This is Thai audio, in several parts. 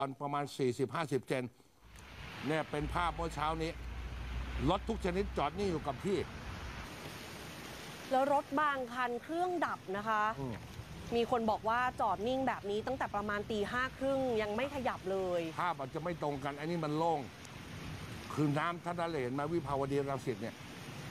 ตอนประมาณ 40-50 เซนเนี่ยเป็นภาพเมื่อเช้านี้รถทุกชนิดจอดนี่อยู่กับที่แล้วรถบางคันเครื่องดับนะคะมีคนบอกว่าจอดนิ่งแบบนี้ตั้งแต่ประมาณตี 5:30ยังไม่ขยับเลยภาพอาจจะไม่ตรงกันอันนี้มันโล่งคือน้ำท่านได้เห็นไหมวิภาวดีรังสิตเนี่ย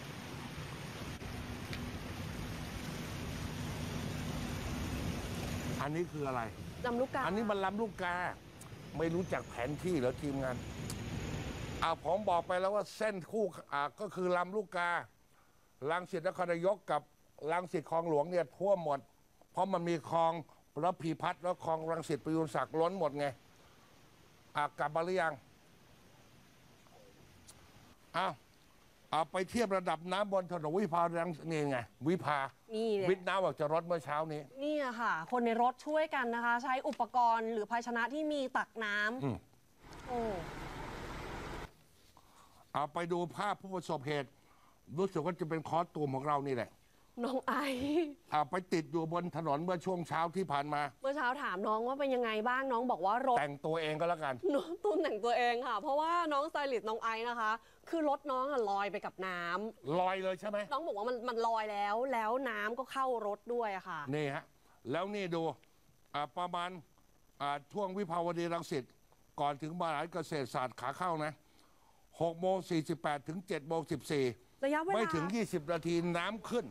อันนี้คืออะไรลำลูกกาอันนี้มันลำลูกกาไม่รู้จักแผนที่เหรอทีมงานผมบอกไปแล้วว่าเส้นคู่ก็คือลำลูกการังสิตนครนายกกับรังสิตคลองหลวงเนี่ยท่วมหมดเพราะมันมีคลองระพีพัฒน์แล้วคลองรังสิตประยูรศักดิ์ล้นหมดไงกลับมาหรือยังไปเทียบระดับน้ำบนถนนวิภารังนี่ไงวิภาวิทย์น้ำออกจากรถเมื่อเช้านี้นี่ค่ะคนในรถช่วยกันนะคะใช้อุปกรณ์หรือภาชนะที่มีตักน้ำไปดูภาพผู้ประสบเหตุรู้สึกว่าจะเป็นคอสตูมของเรานี่แหละน้องไอไปติดอยู่บนถนนเมื่อช่วงเช้าที่ผ่านมาเมื่อเช้าถามน้องว่าเป็นยังไงบ้างน้องบอกว่ารถแต่งตัวเองก็แล้วกันน้องตูนแต่งตัวเองค่ะเพราะว่าน้องสไตลิสต์น้องไอนะคะคือรถน้องลอยไปกับน้ำลอยเลยใช่ไหมน้องบอกว่ามันลอยแล้วน้ำก็เข้ารถด้วยค่ะนี่ฮะแล้วนี่ดูประมาณช่วงวิภาวดีรังสิตก่อนถึงมหาวิทยาลัยเกษตรศาสตร์ขาเข้านะ6:48ถึง7:14 ระยะเวลาไม่ถึง20นาทีน้ำขึ้น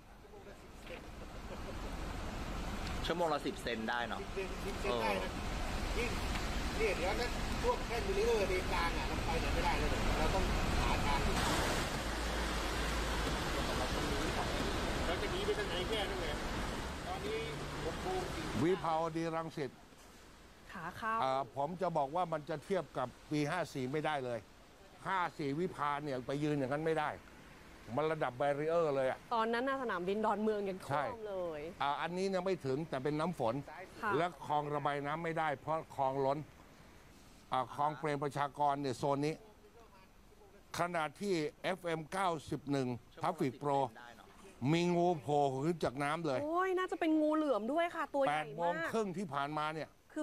ชั่วโมงละ10 เซนได้เนาะ 10 เซนได้นะยิ่งเนี่ยเดี๋ยวนั้นพวกแค่มิลลิเมตรในกลางมันไปไหนไม่ได้เลยเราต้องหาทางเราจะหนีไปทางไหนแค่นั้นเลยตอนนี้วิภาวดีรังสิตขาเข้าผมจะบอกว่ามันจะเทียบกับปี54ไม่ได้เลย54วิภาเนี่ยไปยืนอย่างนั้นไม่ได้มันระดับแบรีเออร์เลยตอนนั้นสนามบินดอนเมืองยังท่วมเลยอันนี้เนี่ยไม่ถึงแต่เป็นน้ำฝนและคลองระบายน้ำไม่ได้เพราะคลองล้นคลองเปรมประชากรเนี่ยโซนนี้ขณะที่ FM 91 Traffic Pro มีงูโผล่ขึ้นจากน้ำเลยโอ้ยน่าจะเป็นงูเหลือมด้วยค่ะตัวใหญ่มาก 8:30ที่ผ่านมาเนี่ยคือ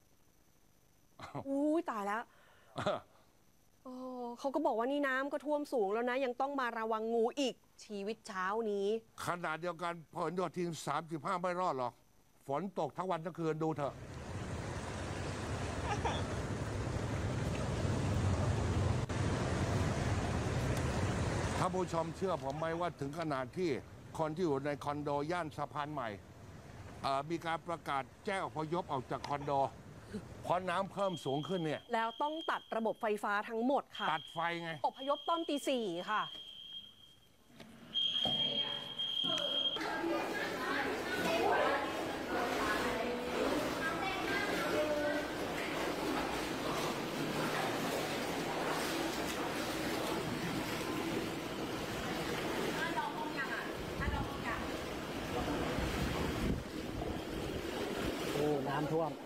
อุ้ยตายแล้วเขาก็บอกว่านี่น้ำก็ท่วมสูงแล้วนะยังต้องมาระวังงูอีกชีวิตเช้านี้ขนาดเดียวกันผลโยธิน35ไม่รอดหรอกฝนตกทั้งวันทั้งคืนดูเถอะท่านผู้ชมเชื่อผมไหมว่าถึงขนาดที่คนที่อยู่ในคอนโดย่านสะพานใหม่มีการประกาศแจ้งอพยพออกจากคอนโดเพราะน้ำเพิ่มสูงขึ้นเนี่ยแล้วต้องตัดระบบไฟฟ้าทั้งหมดค่ะตัดไฟไงอพยพตอนตี 4ค่ะโอ้น้ำท่วม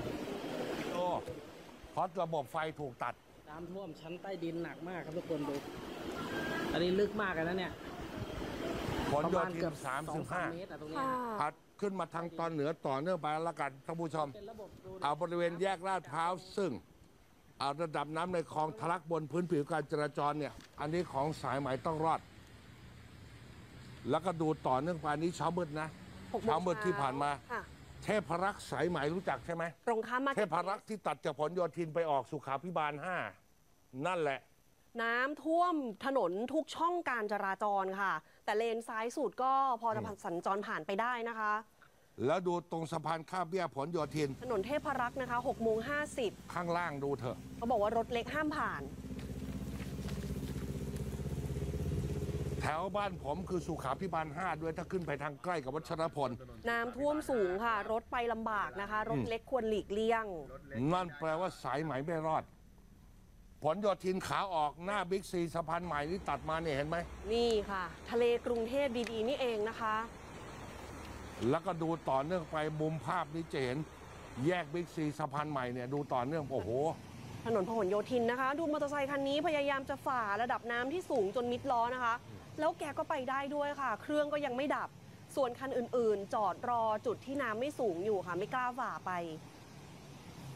เพราะระบบไฟถูกตัดน้ำท่วมชั้นใต้ดินหนักมากครับทุกคนดูอันนี้ลึกมากเลยนะเนี่ยผลโยธิน35 เมตรตรงนี้พัดขึ้นมาทางตอนเหนือต่อเนื่องไปแล้วกันท่านผู้ชมบริเวณแยกลาดพร้าวซึ่งระดับน้ำในคลองทะลักบนพื้นผิวการจราจรเนี่ยอันนี้ของสายไหมต้องรอดแล้วก็ดูต่อเนื่องไปนี้เช้ามืดนะเช้ามืดที่ผ่านมาเทพรักษ์สายไหมรู้จักใช่ไหมตรงข้ามมาเทพรักษ์ที่ตัดจากผลโยธินไปออกสุขาภิบาล5นั่นแหละน้ำท่วมถนนทุกช่องการจราจรค่ะแต่เลนซ้ายสุดก็พอจะสัญจรผ่านไปได้นะคะแล้วดูตรงสะพานข้ามแยกผลโยธินถนนเทพรักษ์นะคะ6:50 ข้างล่างดูเถอะเขาบอกว่ารถเล็กห้ามผ่านแถวบ้านผมคือสุขาภิบาล5ด้วยถ้าขึ้นไปทางใกล้กับวัชรพลน้ำท่วมสูงค่ะรถไปลำบากนะคะรถเล็กควรหลีกเลี่ยงนั่นแปลว่าสายไหมไม่รอดผลโยธินขาออกหน้าบิ๊กซีสะพานใหม่ที่ตัดมาเนี่ยเห็นไหมนี่ค่ะทะเลกรุงเทพดีๆนี่เองนะคะแล้วก็ดูต่อเนื่องไปมุมภาพนี้จะเห็นแยกบิ๊กซีสะพานใหม่เนี่ยดูต่อเนื่องโอ้โหถนนพหลโยธินนะคะดูมอเตอร์ไซคันนี้พยายามจะฝ่าระดับน้ำที่สูงจนมิดล้อนะคะแล้วแกก็ไปได้ด้วยค่ะเครื่องก็ยังไม่ดับส่วนคันอื่นๆจอดรอจุดที่น้ำไม่สูงอยู่ค่ะไม่กล้าฝ่าไป